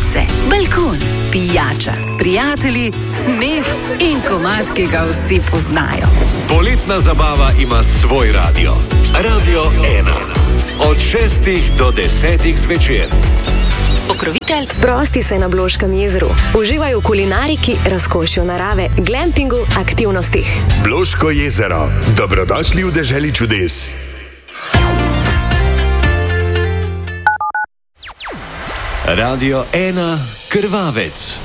sonce, balkon, pijača, prijatelji, smeh in komad, ki ga vsi poznajo. Poletna zabava ima svoj radio. Radio 1. Od 6 do 10 zvečer. Pokrovitelj. Sprosti se na Bloškem jezeru. Uživaj v kulinariki, razkošju narave, glampingu, aktivnostih. Bloško jezero. Dobrodošli v deželi čudes. Radio 1 Krvavec.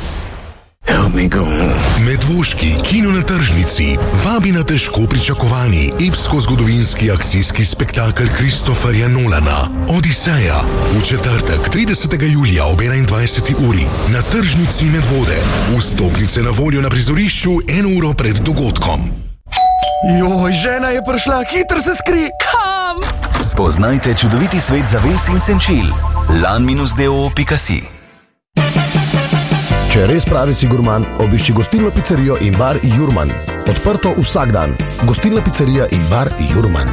Medvoški kino na tržnici vabi na težko pričakovani epsko-zgodovinski akcijski spektakel Christopherja Nolana Odiseja v četrtek 30. julija ob 21. uri na tržnici Medvode. Vstopnice na voljo na prizorišču 1 uro pred dogodkom. Joj, žena je prišla, hitro se skri! Kam? Spoznajte čudoviti svet zaves in senčil. lan-deo.si. Če res pravi si gurman, obišči gostilno pizzerijo in bar Jurman. Odprto vsak dan. Gostilna pizzerija in bar Jurman.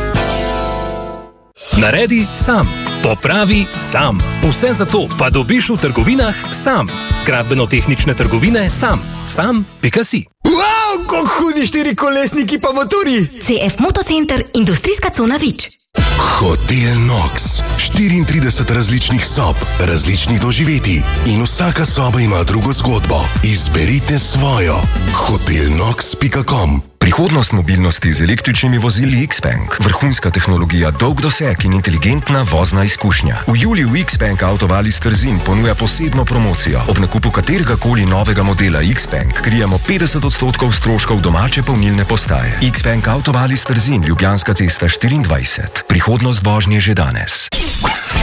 Naredi sam. Popravi sam. Vse zato pa dobiš v trgovinah sam. Gradbeno-tehnične trgovine sam. Sam.si. Wow, kako hudi 4-kolesniki pa motori! CF Motocenter, industrijska cona Vič. Hotel Nox. 34 različnih sob, različnih doživetij in vsaka soba ima drugo zgodbo. Izberite svojo. hotelnox.com. Prihodnost mobilnosti z električnimi vozili X-Bank. Vrhunska tehnologija, dolg doseg in inteligentna vozna izkušnja. V juliju X-Bank Autovalis Trzin ponuja posebno promocijo. Ob nakupu kateregakoli novega modela X-Bank krijemo 50% stroškov domače polnilne postaje. X-Bank Autovalis Trzin, Ljubljanska cesta 24. Prihodnost vožnje že danes.